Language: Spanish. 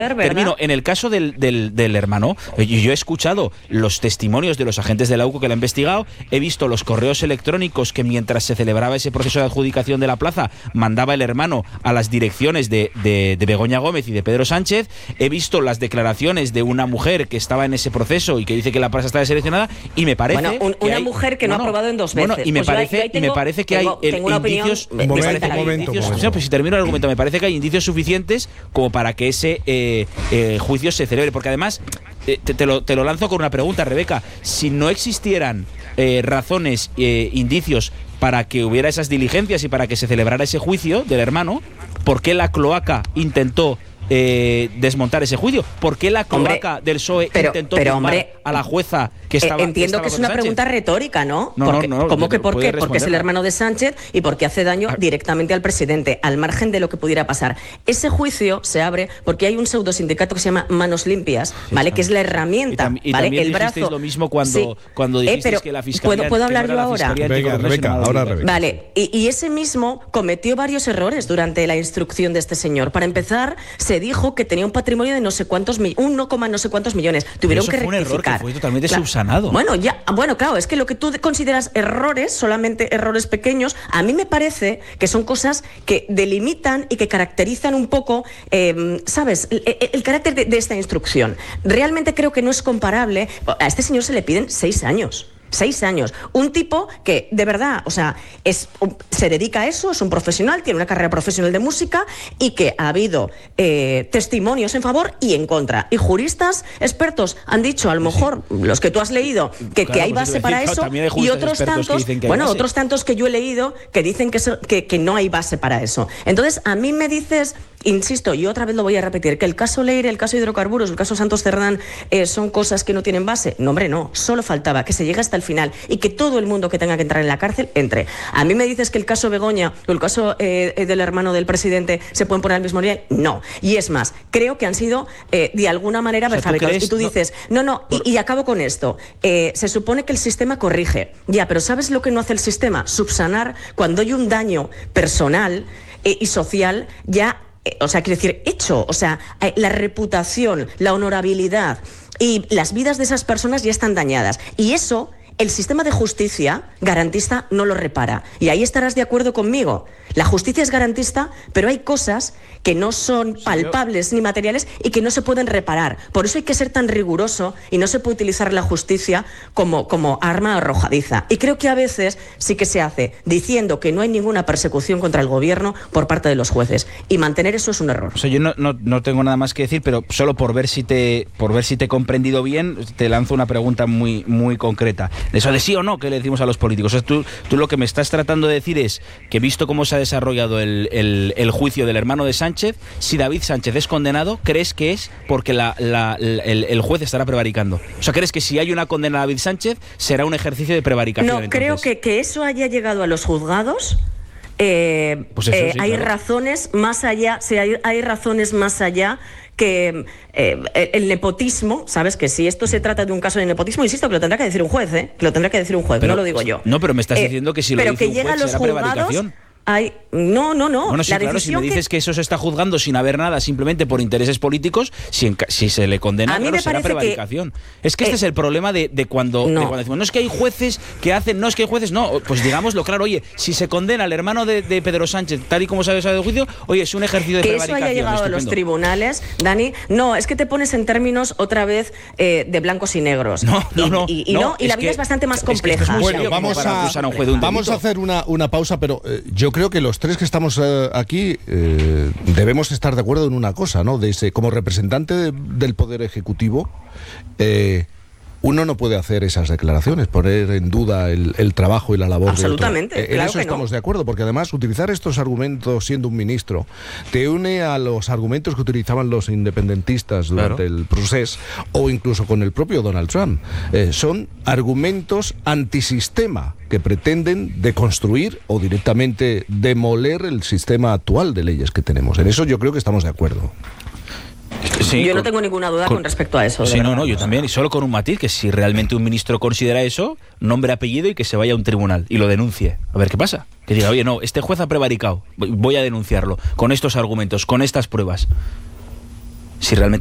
termino. En el caso del hermano, yo he escuchado los testimonios de los agentes de la UCO que lo han investigado, he visto los correos electrónicos que mientras se celebraba ese proceso de adjudicación de la plaza mandaba el hermano a las direcciones de Begoña Gómez y de Pedro Sánchez, he visto las declaraciones de una mujer que estaba en ese proceso y que dice que la plaza está seleccionada, y me parece... Bueno, una mujer que no ha aprobado en 2 veces. Bueno, y me parece que hay indicios... Pues si termino el argumento, me parece que hay indicios suficientes como para que ese juicio se celebre, porque además te lo lanzo con una pregunta, Rebeca. Si no existieran razones, indicios para que hubiera esas diligencias y para que se celebrara ese juicio del hermano, ¿por qué la cloaca intentó desmontar ese juicio? ¿Por qué la cloaca del PSOE intentó tumbar a la jueza que estaba? Entiendo que es una pregunta retórica, ¿no? ¿Cómo que por qué? Porque es el hermano de Sánchez y porque hace daño directamente al presidente, al margen de lo que pudiera pasar. Ese juicio se abre porque hay un pseudosindicato que se llama Manos Limpias, ¿vale? Que es la herramienta, y ¿vale? El brazo. Lo mismo cuando dijisteis que la fiscalía... ¿Puedo hablar yo ahora? Venga, Rebeca, ahora Rebeca. Vale, y ese mismo cometió varios errores durante la instrucción de este señor. Para empezar, se dijo que tenía un patrimonio de no sé cuántos no sé cuántos millones. Tuvieron que rectificar. Fue un error que fue totalmente subsanado. Bueno, claro, es que lo que tú consideras errores, solamente errores pequeños, a mí me parece que son cosas que delimitan y que caracterizan un poco, ¿sabes?, el carácter de esta instrucción. Realmente creo que no es comparable. A este señor se le piden 6 años. 6 años. Un tipo que, de verdad, o sea, se dedica a eso, es un profesional, tiene una carrera profesional de música y que ha habido testimonios en favor y en contra. Y juristas expertos han dicho, a lo mejor, los que tú has leído, que hay base para eso, y otros tantos, otros tantos que yo he leído que dicen que no hay base para eso. Entonces, a mí me dices... Insisto, y otra vez lo voy a repetir, que el caso Leire, el caso Hidrocarburos, el caso Santos Cerdán son cosas que no tienen base. No, hombre, no. Solo faltaba que se llegue hasta el final y que todo el mundo que tenga que entrar en la cárcel entre. A mí me dices que el caso Begoña o el caso del hermano del presidente se pueden poner al mismo nivel. No. Y es más, creo que han sido de alguna manera prefabricados. Y tú dices, y acabo con esto. Se supone que el sistema corrige. Ya, pero ¿sabes lo que no hace el sistema? Subsanar cuando hay un daño personal y social ya... O sea, quiero decir, hecho, o sea, la reputación, la honorabilidad y las vidas de esas personas ya están dañadas. Y eso, el sistema de justicia garantista no lo repara. Y ahí estarás de acuerdo conmigo. La justicia es garantista, pero hay cosas que no son palpables ni materiales y que no se pueden reparar. Por eso hay que ser tan riguroso y no se puede utilizar la justicia como arma arrojadiza. Y creo que a veces sí que se hace diciendo que no hay ninguna persecución contra el gobierno por parte de los jueces. Y mantener eso es un error. O sea, yo no tengo nada más que decir, pero solo por ver si te he comprendido bien, te lanzo una pregunta muy, muy concreta. Eso de sí o no que le decimos a los políticos. O sea, tú lo que me estás tratando de decir es que, visto cómo se ha desarrollado el juicio del hermano de Sánchez, si David Sánchez es condenado, ¿crees que es porque el juez estará prevaricando? O sea, ¿crees que si hay una condena a David Sánchez será un ejercicio de prevaricación? No, creo que eso haya llegado a los juzgados. Hay razones más allá, hay razones más allá que el nepotismo, ¿sabes? Que si esto se trata de un caso de nepotismo, insisto, que lo tendrá que decir un juez, que lo tendrá que decir un juez, pero, no lo digo yo. No, pero me estás diciendo que si lo dice un juez será prevaricación. No. Bueno, sí, claro, si me dices que eso se está juzgando sin haber nada, simplemente por intereses políticos, si se le condena, claro, será prevaricación. Es que este es el problema de cuando decimos, no es que hay jueces que hacen, no es que hay jueces, no, pues digámoslo claro, oye, si se condena al hermano de Pedro Sánchez, tal y como se ha desarrollado el juicio, oye, es un ejercicio de prevaricación. Que eso haya llegado a los tribunales, Dani, no, es que te pones en términos otra vez de blancos y negros. Y la vida es bastante más compleja. Bueno, vamos a hacer una pausa, pero yo creo que los tres que estamos aquí debemos estar de acuerdo en una cosa, ¿no? Como representante del Poder Ejecutivo, uno no puede hacer esas declaraciones, poner en duda el trabajo y la labor. Absolutamente, de otro. claro en eso que estamos de acuerdo, porque además utilizar estos argumentos siendo un ministro te une a los argumentos que utilizaban los independentistas durante el proceso, o incluso con el propio Donald Trump. Son argumentos antisistema que pretenden deconstruir o directamente demoler el sistema actual de leyes que tenemos. En eso yo creo que estamos de acuerdo. Sí, yo no tengo ninguna duda con respecto a eso. Sí, yo también, y solo con un matiz, que si realmente un ministro considera eso, nombre, apellido y que se vaya a un tribunal y lo denuncie. A ver qué pasa. Que diga, oye, no, este juez ha prevaricado, voy a denunciarlo, con estos argumentos, con estas pruebas. si realmente